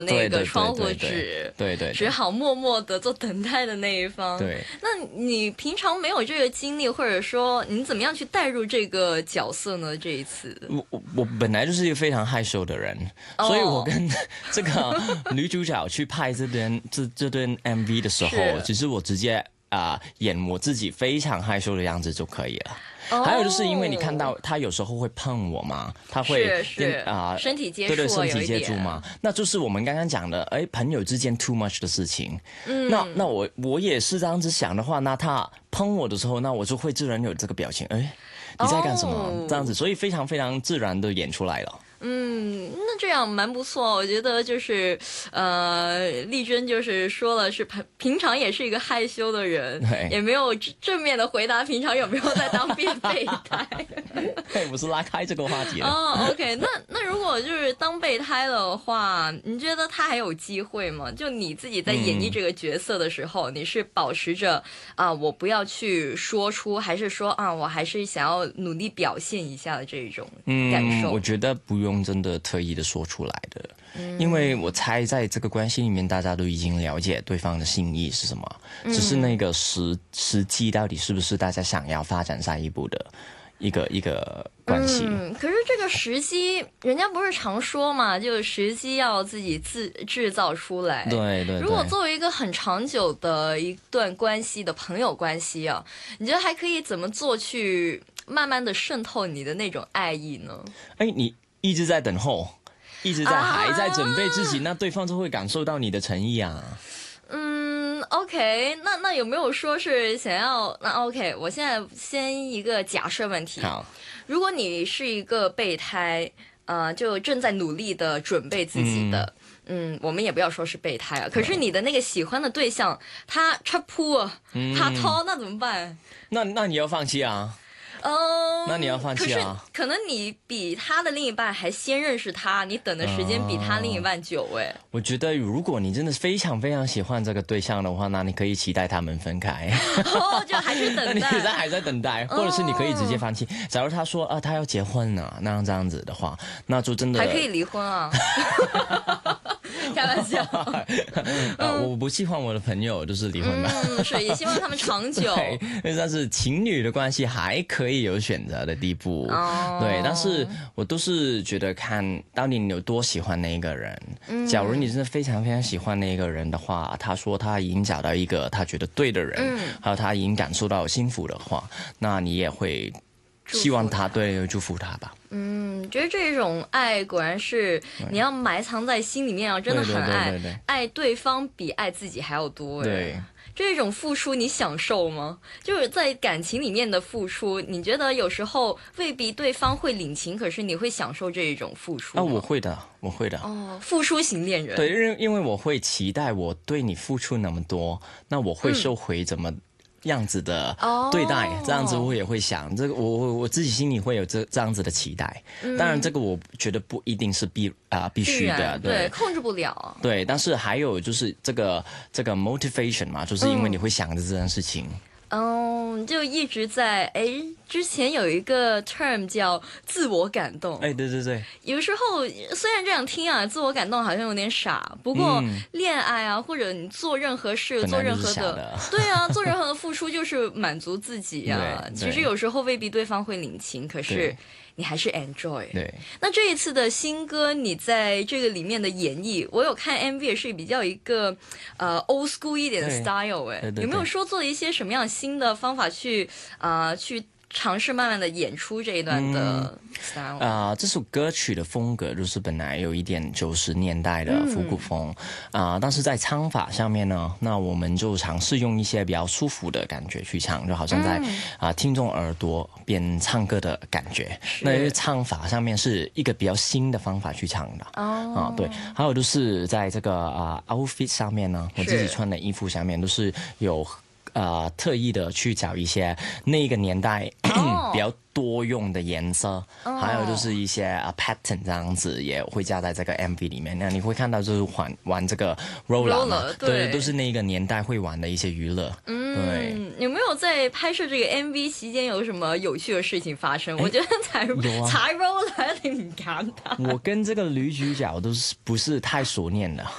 那个对对窗户对对纸， 对对对只好默默的做等待的那一方。 对。 那你平常没有这个经历，或者说你怎么样去带入这个角色呢？这一次， 我本来就是一个非常害羞的人，所以我跟这个女主角去拍这段 MV 的时候，其实我直接演我自己非常害羞的样子就可以了。还有就是因为你看到他有时候会碰我嘛，他会身体接触， 对身体接触嘛，那就是我们刚刚讲的，朋友之间 too much 的事情。那我也是这样子想的话，那他碰我的时候，那我就会自然有这个表情，你在干什么？这样子，所以非常非常自然的演出来了。 那这样蛮不错。我觉得就是，丽珍就是说了，是平常也是一个害羞的人，也没有正面的回答平常有没有在当备胎。 对，不是拉开这个话题了。 OK，那如果就是当备胎的话，你觉得他还有机会吗？就你自己在演绎这个角色的时候，你是保持着我不要去说出，还是说我还是想要努力表现一下的这种感受？ 我觉得不用真的特意的说出来的，因为我猜在这个关系里面，大家都已经了解对方的心意是什么，只是那个时机到底是不是大家想要发展下一步的一个关系。 可是这个时机，人家不是常说嘛，就时机要自己制造出来。 对。 如果作为一个很长久的一段关系的朋友关系啊，你觉得还可以怎么做去慢慢的渗透你的那种爱意呢？ 你一直在等候，一直还在准备自己，那对方就会感受到你的诚意啊。 OK， 那有没有说是想要？那 OK， 我现在先一个假设问题。 好， 如果你是一个备胎，就正在努力的准备自己的，我们也不要说是备胎啊。可是你的那个喜欢的对象，他吃扑他掏，那怎么办？ 那你要放弃啊。那你要放弃啊？ 可能你比他的另一半还先认识他，你等的时间比他另一半久我觉得如果你真的非常非常喜欢这个对象的话，那你可以期待他们分开。 就还是等待。 那你还在等待，或者是你可以直接放弃。假如他说他要结婚了，那这样子的话，那就真的还可以离婚啊。开玩笑。 我不希望我的朋友就是离婚吧。 是也希望他们长久。 对，但是情侣的关系还可以有选择的地步。对，但是我都是觉得看到底你有多喜欢那一个人。假如你真的非常非常喜欢那一个人的话，他说他已经找到一个他觉得对的人，还有他已经感受到幸福的话，那你也会希望他祝福他吧。 觉得这种爱果然是你要埋藏在心里面，真的很爱，爱对方比爱自己还要多。 对， 这种付出你享受吗？就是在感情里面的付出，你觉得有时候未必对方会领情，可是你会享受这一种付出吗？ 我会的。 付出型恋人。 对，因为我会期待我对你付出那么多，那我会收回怎么样子的对待，这样子我也会想这个，我自己心里会有这样子的期待。当然，这个我觉得不一定是必须的， 对，控制不了。 对，但是还有就是这个 motivation 嘛，就是因为你会想着这件事情。 就一直在之前有一个 term 叫自我感动。 对。 有时候虽然这样听自我感动好像有点傻，不过恋爱或者你做任何事，做任何的，对做任何的付出就是满足自己其实有时候未必对方会领情，可是你还是 enjoy。 对。 那这一次的新歌，你在这个里面的演绎，我有看 MV 也是比较一个old school 一点的 style。有没有说做了一些什么样新的方法去尝试慢慢的演出这一段的 style？ 这首歌曲的风格就是本来有一点90年代的复古风但是在唱法上面呢，那我们就尝试用一些比较舒服的感觉去唱，就好像在听众耳朵边唱歌的感觉。那唱法上面是一个比较新的方法去唱的。对。还有就是在这个outfit 上面呢，我自己穿的衣服上面都是有特意的去找一些那个年代比较多用的颜色，还有就是一些pattern 这样子也会加在这个 MV 里面。那你会看到就是玩这个 roller 嘛，对，都是那个年代会玩的一些娱乐。对， 有没有在拍摄这个 MV 期间有什么有趣的事情发生？我觉得踩 roller 一定很简单。 我跟这个女主角都是不是太熟练的，